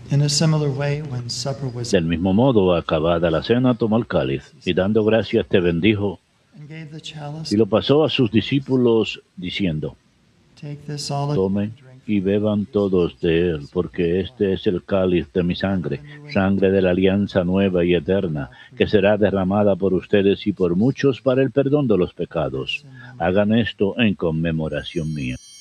In a similar way, when supper was Del mismo modo, acabada la cena, tomó el cáliz y dando gracias te bendijo and gave the chalice, y lo pasó a sus discípulos diciendo: take this all of you tomen and drink y from it. beban todos de él, porque este es el cáliz de mi sangre, sangre de la alianza nueva y eterna, que será derramada por ustedes y por muchos para el perdón de los pecados. Hagan esto en conmemoración mía.